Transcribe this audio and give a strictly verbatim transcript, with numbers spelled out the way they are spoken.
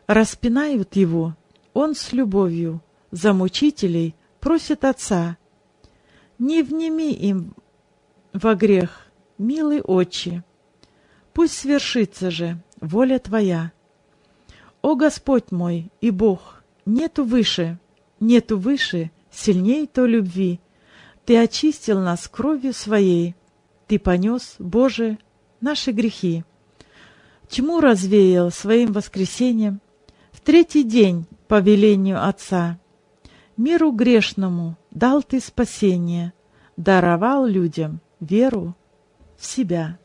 распинают его, он с любовью за мучителей просит Отца. Не внеми им во грех, милый Отче, пусть свершится же воля Твоя. О Господь мой и Бог, нету выше, нету выше, сильней той любви. Ты очистил нас кровью Своей, Ты понес, Боже, наши грехи. Тьму развеял Своим воскресением в третий день по велению Отца. Миру грешному дал Ты спасение, даровал людям веру в Себя.